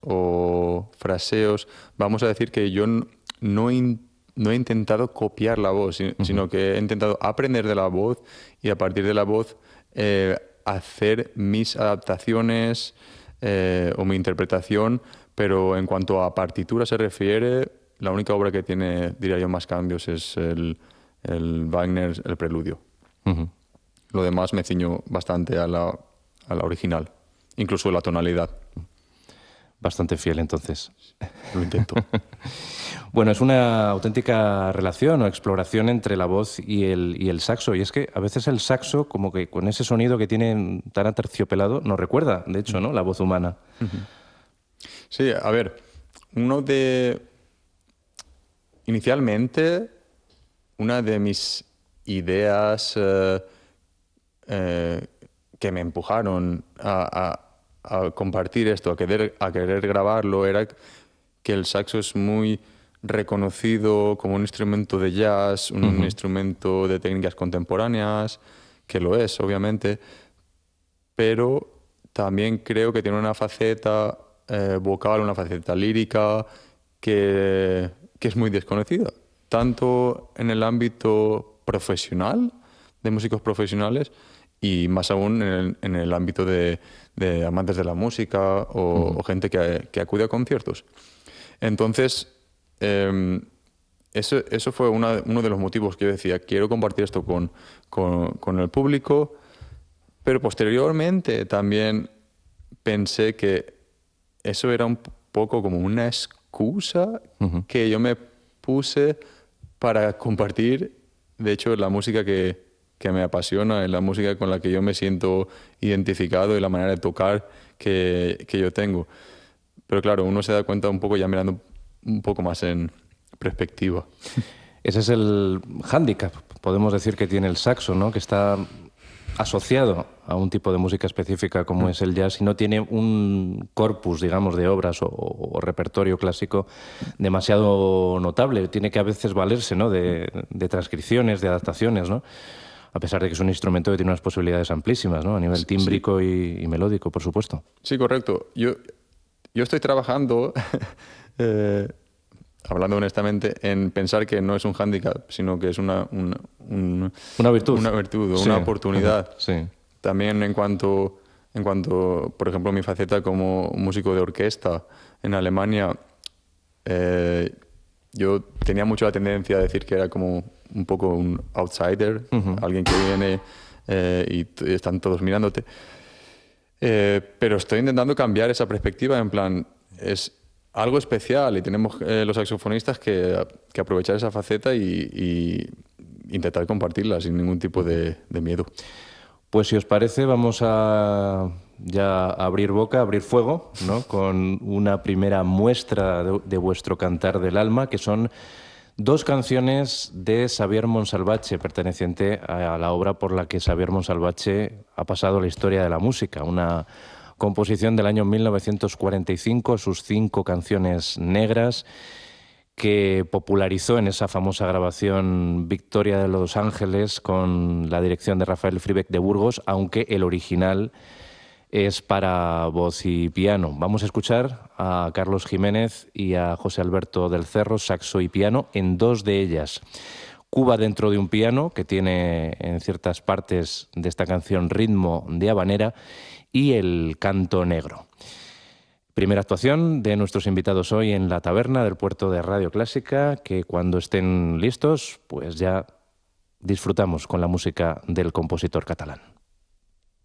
o fraseos, vamos a decir que yo no he intentado copiar la voz, sino que he intentado aprender de la voz y a partir de la voz hacer mis adaptaciones o mi interpretación, pero en cuanto a partitura se refiere, la única obra que tiene, diría yo, más cambios es el Wagner, el Preludio. Lo demás me ciño bastante a la original, incluso la tonalidad. Bastante fiel, entonces. Lo intento. Bueno, es una auténtica relación o exploración entre la voz y el saxo. Y es que a veces el saxo, como que con ese sonido que tiene tan aterciopelado, nos recuerda, de hecho, ¿no?, la voz humana. Sí, a ver, inicialmente, una de mis ideas que me empujaron a compartir esto, a querer grabarlo, era que el saxo es muy reconocido como un instrumento de jazz, un instrumento de técnicas contemporáneas, que lo es, obviamente, pero también creo que tiene una faceta vocal, una faceta lírica que es muy desconocida, tanto en el ámbito profesional, de músicos profesionales, y más aún en el ámbito de amantes de la música o gente que acude a conciertos. Entonces, eso fue uno de los motivos que yo decía, quiero compartir esto con el público, pero posteriormente también pensé que eso era un poco como una excusa que yo me puse para compartir, de hecho, la música que me apasiona, la música con la que yo me siento identificado y la manera de tocar que yo tengo. Pero claro, uno se da cuenta un poco ya mirando un poco más en perspectiva. Ese es el hándicap, podemos decir, que tiene el saxo, ¿no?, que está asociado a un tipo de música específica como es el jazz y no tiene un corpus, digamos, de obras o repertorio clásico demasiado notable. Tiene que a veces valerse, ¿no?, de transcripciones, de adaptaciones, ¿no?, a pesar de que es un instrumento que tiene unas posibilidades amplísimas, ¿no?, a nivel tímbrico y melódico, por supuesto. Sí, correcto. Yo estoy trabajando, hablando honestamente, en pensar que no es un hándicap, sino que es una virtud. Una virtud o Sí. una oportunidad. Sí. También en cuanto, por ejemplo, mi faceta como músico de orquesta en Alemania, yo tenía mucho la tendencia a decir que era como un poco un outsider, alguien que viene y están todos mirándote. Pero estoy intentando cambiar esa perspectiva, en plan, es algo especial y tenemos los saxofonistas que aprovechar esa faceta y intentar compartirla sin ningún tipo de miedo. Pues si os parece, vamos a ya abrir boca, abrir fuego, ¿no?, con una primera muestra de vuestro cantar del alma, que son 2 canciones de Xavier Monsalvatxe, perteneciente a la obra por la que Xavier Monsalvatxe ha pasado a la historia de la música, una composición del año 1945, sus 5 canciones negras, que popularizó en esa famosa grabación Victoria de Los Ángeles con la dirección de Rafael Fribeck de Burgos, aunque el original es para voz y piano. Vamos a escuchar a Carlos Jiménez y a José Alberto del Cerro, saxo y piano, en 2 de ellas. Cuba dentro de un piano, que tiene en ciertas partes de esta canción ritmo de habanera, y el canto negro. Primera actuación de nuestros invitados hoy en la taberna del Puerto de Radio Clásica, que cuando estén listos, pues ya disfrutamos con la música del compositor catalán.